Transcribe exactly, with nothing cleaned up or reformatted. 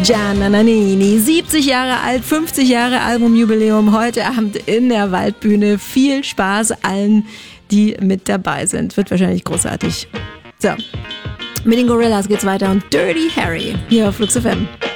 Gianna Nannini, siebzig Jahre alt, fünfzig Jahre Albumjubiläum heute Abend in der Waldbühne. Viel Spaß allen, die mit dabei sind. Wird wahrscheinlich großartig. So, mit den Gorillas geht's weiter und Dirty Harry hier auf Flux F M.